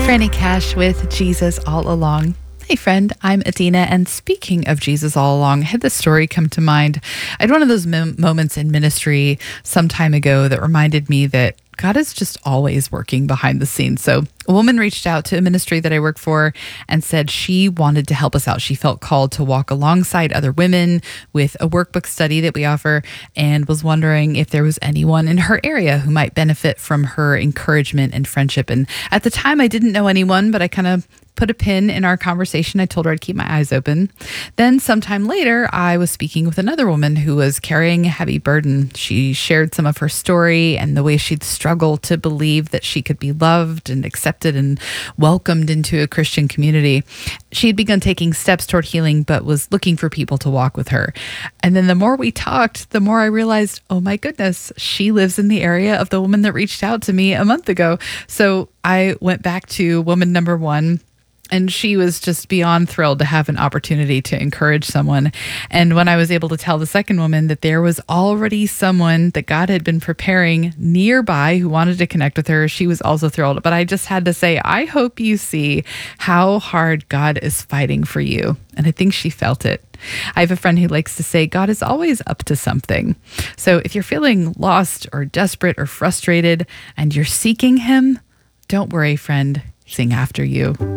Franny Cash with Jesus All Along. Hey friend, I'm Adina, and speaking of Jesus all along, I had this story come to mind. I had one of those moments in ministry some time ago that reminded me that God is just always working behind the scenes. So a woman reached out to a ministry that I work for and said she wanted to help us out. She felt called to walk alongside other women with a workbook study that we offer and was wondering if there was anyone in her area who might benefit from her encouragement and friendship. And at the time, I didn't know anyone, but I kind of put a pin in our conversation. I told her I'd keep my eyes open. Then sometime later, I was speaking with another woman who was carrying a heavy burden. She shared some of her story and the way she'd struggled to believe that she could be loved and accepted and welcomed into a Christian community. She had begun taking steps toward healing, but was looking for people to walk with her. And then the more we talked, the more I realized, oh my goodness, she lives in the area of the woman that reached out to me a month ago. So I went back to woman number one, and she was just beyond thrilled to have an opportunity to encourage someone. And when I was able to tell the second woman that there was already someone that God had been preparing nearby who wanted to connect with her, she was also thrilled. But I just had to say, I hope you see how hard God is fighting for you. And I think she felt it. I have a friend who likes to say, God is always up to something. So if you're feeling lost or desperate or frustrated and you're seeking him, don't worry, friend. Sing after you.